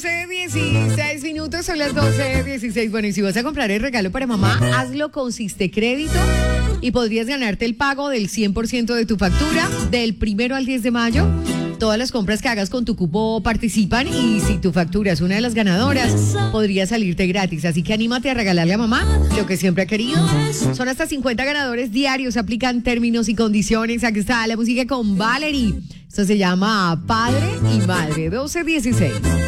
12:16 son las 12:16. Bueno, y si vas a comprar el regalo para mamá, hazlo con Sistecrédito y podrías ganarte el pago del 100% de tu factura del 1 al 10 de mayo. Todas las compras que hagas con tu cupo participan y si tu factura es una de las ganadoras, podría salirte gratis. Así que anímate a regalarle a mamá lo que siempre ha querido. Son hasta 50 ganadores diarios, aplican términos y condiciones. Aquí está la música con Valerie. Esto se llama Padre y Madre. 12:16.